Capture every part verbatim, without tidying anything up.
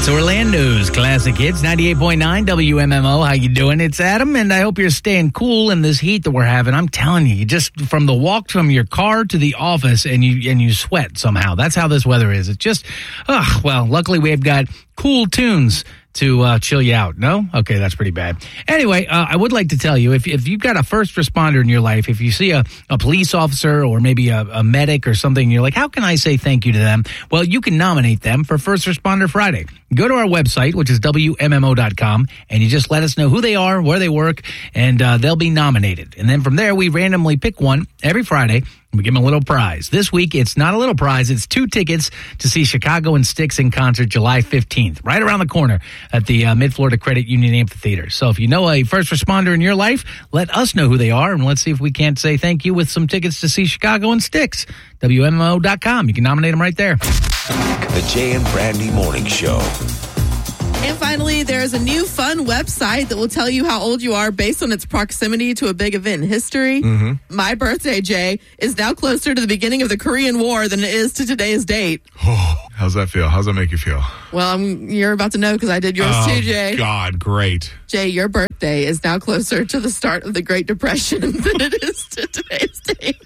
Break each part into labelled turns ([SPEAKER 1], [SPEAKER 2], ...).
[SPEAKER 1] It's Orlando's Classic Hits, ninety-eight point nine W M M O. How you doing? It's Adam, and I hope you're staying cool in this heat that we're having. I'm telling you, you just from the walk from your car to the office, and you and you sweat somehow. That's how this weather is. It's just, oh, well, luckily we've got cool tunes to uh, chill you out. No? Okay, that's pretty bad. Anyway, uh, I would like to tell you, if if you've got a first responder in your life, if you see a, a police officer or maybe a, a medic or something, you're like, how can I say thank you to them? Well, you can nominate them for First Responder Friday. Go to our website, which is W M M O dot com, and you just let us know who they are, where they work, and uh, they'll be nominated. And then from there, we randomly pick one every Friday. We give them a little prize. This week, it's not a little prize. It's two tickets to see Chicago and Styx in concert July fifteenth, right around the corner at the uh, Mid-Florida Credit Union Amphitheater. So if you know a first responder in your life, let us know who they are, and let's see if we can't say thank you with some tickets to see Chicago and Styx. W M M O dot com. You can nominate them right there.
[SPEAKER 2] The Jay and Brandy Morning Show.
[SPEAKER 3] And finally, there's a new fun website that will tell you how old you are based on its proximity to a big event in history. Mm-hmm. My birthday, Jay, is now closer to the beginning of the Korean War than it is to today's date.
[SPEAKER 4] Oh, how's that feel? How's that make you feel?
[SPEAKER 3] Well, I'm, you're about to know because I did yours
[SPEAKER 4] oh,
[SPEAKER 3] too, Jay.
[SPEAKER 4] God, great.
[SPEAKER 3] Jay, your birthday is now closer to the start of the Great Depression than it is to today's date.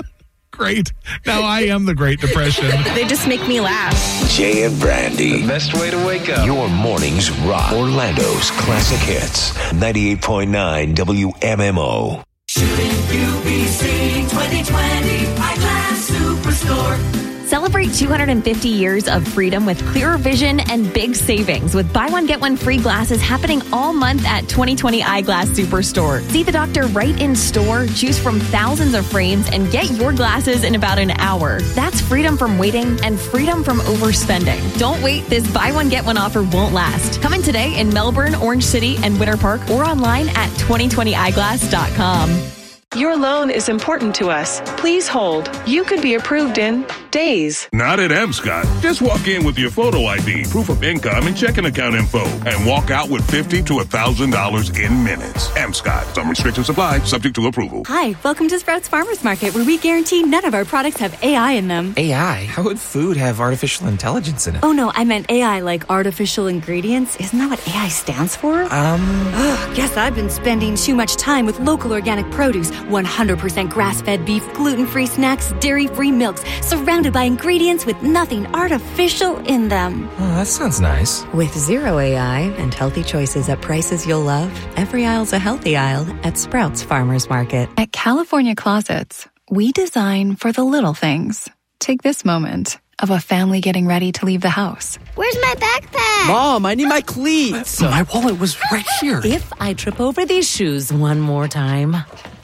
[SPEAKER 4] Great. Now I am the Great Depression.
[SPEAKER 5] They just make me laugh.
[SPEAKER 2] Jay and Brandy.
[SPEAKER 6] The best way to wake up.
[SPEAKER 2] Your mornings rock. Orlando's Classic Hits. ninety-eight point nine W M M O.
[SPEAKER 7] Shouldn't you be seeing twenty twenty Eyeglass Superstore?
[SPEAKER 5] Celebrate two hundred fifty years of freedom with clearer vision and big savings with buy one, get one free glasses happening all month at twenty twenty Eyeglass Superstore. See the doctor right in store, choose from thousands of frames, and get your glasses in about an hour. That's freedom from waiting and freedom from overspending. Don't wait. This buy one, get one offer won't last. Come in today in Melbourne, Orange City, and Winter Park or online at twenty twenty eyeglass dot com.
[SPEAKER 8] Your loan is important to us. Please hold. You could be approved in days.
[SPEAKER 9] Not at Emscott. Just walk in with your photo I D, proof of income, and checking account info, and walk out with fifty to one thousand dollars in minutes. Emscott. Some restrictions apply, subject to approval.
[SPEAKER 10] Hi, welcome to Sprouts Farmers Market, where we guarantee none of our products have A I in them.
[SPEAKER 11] A I? How would food have artificial intelligence in it?
[SPEAKER 10] Oh, no, I meant A I like artificial ingredients. Isn't that what A I stands for?
[SPEAKER 11] Um...
[SPEAKER 10] Ugh, guess I've been spending too much time with local organic produce, one hundred percent grass-fed beef, gluten-free snacks, dairy-free milks, surrounded by ingredients with nothing artificial in them.
[SPEAKER 11] Oh, that sounds nice.
[SPEAKER 12] With zero A I and healthy choices at prices you'll love, every aisle's a healthy aisle at Sprouts Farmers Market.
[SPEAKER 13] At California Closets, we design for the little things. Take this moment of a family getting ready to leave the house.
[SPEAKER 14] Where's my backpack?
[SPEAKER 15] Mom, I need my cleats.
[SPEAKER 11] My wallet was right here.
[SPEAKER 12] If I trip over these shoes one more time.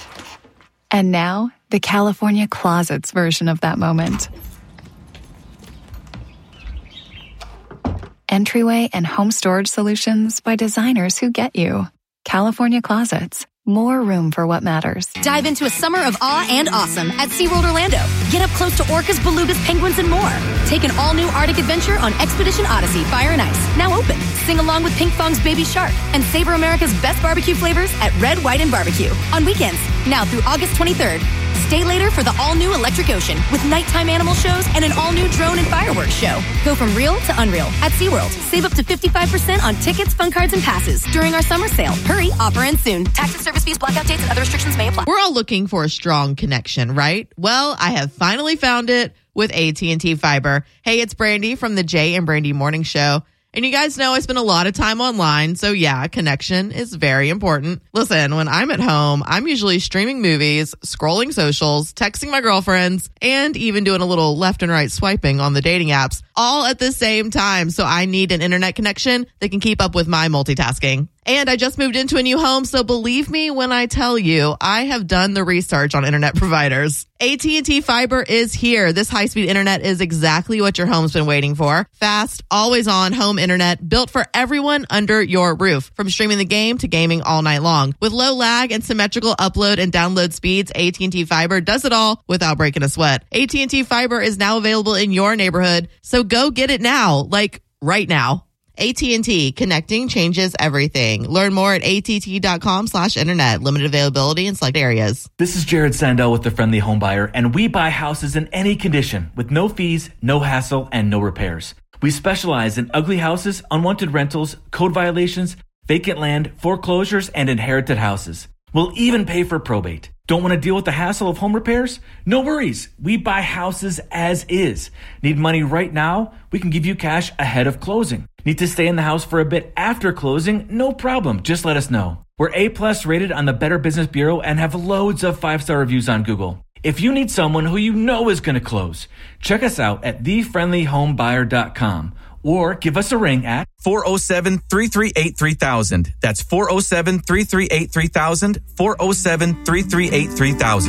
[SPEAKER 13] And now, the California Closets version of that moment. Entryway and home storage solutions by designers who get you. California Closets. More room for what matters.
[SPEAKER 16] Dive into a summer of awe and awesome at SeaWorld Orlando. Get up close to orcas, belugas, penguins, and more. Take an all-new Arctic adventure on Expedition Odyssey Fire and Ice. Now open. Sing along with Pink Fong's Baby Shark and savor America's best barbecue flavors at Red, White, and Barbecue. On weekends, now through August twenty-third. Stay later for the all-new Electric Ocean with nighttime animal shows and an all-new drone and fireworks show. Go from real to unreal at SeaWorld. Save up to fifty-five percent on tickets, fun cards, and passes during our summer sale. Hurry, offer ends soon. Tax and service fees, blackout dates, and other restrictions may apply.
[SPEAKER 3] We're all looking for a strong connection, right? Well, I have finally found it with A T and T Fiber. Hey, it's Brandy from the Jay and Brandy Morning Show. And you guys know I spend a lot of time online, so yeah, connection is very important. Listen, when I'm at home, I'm usually streaming movies, scrolling socials, texting my girlfriends, and even doing a little left and right swiping on the dating apps, all at the same time. So I need an internet connection that can keep up with my multitasking. And I just moved into a new home, so believe me when I tell you, I have done the research on internet providers. A T and T Fiber is here. This high-speed internet is exactly what your home's been waiting for. Fast, always-on home internet built for everyone under your roof. From streaming the game to gaming all night long. With low lag and symmetrical upload and download speeds, A T and T Fiber does it all without breaking a sweat. A T and T Fiber is now available in your neighborhood, so go get it now, like right now. A T and T, connecting changes everything. Learn more at att.com slash internet. Limited availability in select areas.
[SPEAKER 17] This is Jared Sandell with The Friendly Homebuyer, and we buy houses in any condition with no fees, no hassle, and no repairs. We specialize in ugly houses, unwanted rentals, code violations, vacant land, foreclosures, and inherited houses. We'll even pay for probate. Don't want to deal with the hassle of home repairs? No worries. We buy houses as is. Need money right now? We can give you cash ahead of closing. Need to stay in the house for a bit after closing? No problem. Just let us know. We're A-plus rated on the Better Business Bureau and have loads of five-star reviews on Google. If you need someone who you know is going to close, check us out at the friendly home buyer dot com or give us a ring at
[SPEAKER 6] four oh seven, three three eight, three thousand. That's four oh seven, three three eight, three thousand, four oh seven, three three eight, three thousand.